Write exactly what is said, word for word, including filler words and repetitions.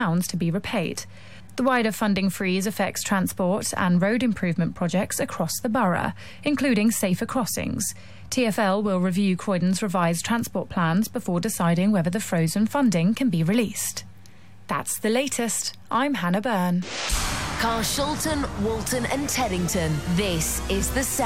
pounds to be repaid. The wider funding freeze affects transport and road improvement projects across the borough, including safer crossings. T F L will review Croydon's revised transport plans before deciding whether the frozen funding can be released. That's the latest. I'm Hannah Byrne. Carshalton, Walton and Teddington. This is the